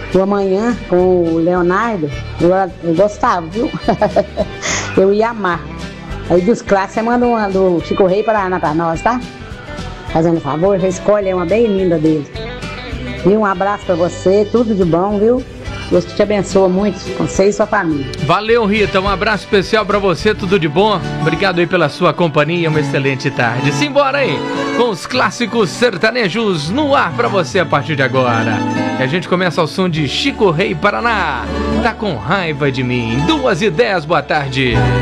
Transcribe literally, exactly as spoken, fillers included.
o Amanhã com o Leonardo, eu, eu gostava, viu? Eu ia amar. Aí dos clássicos, você manda uma do Chico Rei Paraná pra nós, tá? Fazendo favor, já escolhe uma bem linda dele. E um abraço pra você, tudo de bom, viu? Deus te abençoe muito, com você e sua família. Valeu, Rita, um abraço especial pra você, tudo de bom. Obrigado aí pela sua companhia, uma excelente tarde. Simbora aí, com os clássicos sertanejos no ar pra você a partir de agora. E a gente começa ao som de Chico Rei Paraná. Tá com raiva de mim, duas e dez, boa tarde.